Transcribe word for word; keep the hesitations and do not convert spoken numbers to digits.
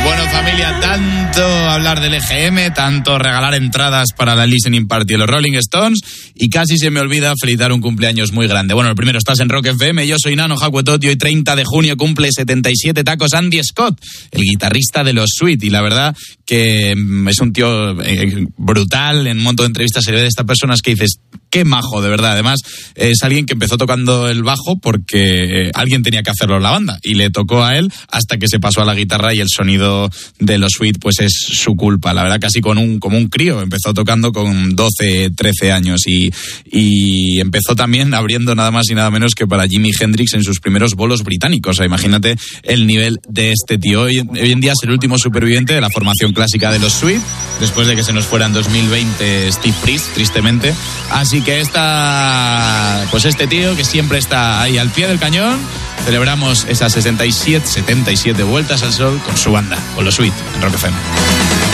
Bueno, familia, tanto hablar del E G M, tanto regalar entradas para la Listening Party de los Rolling Stones, y casi se me olvida felicitar un cumpleaños muy grande. Bueno, el primero, estás en Rock F M, yo soy Nano Jacuetot y hoy treinta de junio cumple setenta y siete tacos Andy Scott, el guitarrista de los Sweet, y la verdad que es un tío eh, brutal. En un montón de entrevistas se ve de estas personas que dices, qué majo, de verdad. Además, es alguien que empezó tocando el bajo porque alguien tenía que hacerlo en la banda y le tocó a él hasta que se pasó a la guitarra, y el sonido de los Sweet pues es su culpa. La verdad, casi con un, como un crío. Empezó tocando con doce, trece años y, y empezó también abriendo nada más y nada menos que para Jimi Hendrix en sus primeros bolos británicos. O sea, imagínate el nivel de este tío. Hoy, hoy en día es el último superviviente de la formación clásica de los Sweet, después de que se nos fuera en dos mil veinte Steve Priest, tristemente. Así que esta, pues este tío que siempre está ahí al pie del cañón, celebramos esas sesenta y siete, setenta y siete vueltas al sol con su banda, con los Sweet, en Rock F M.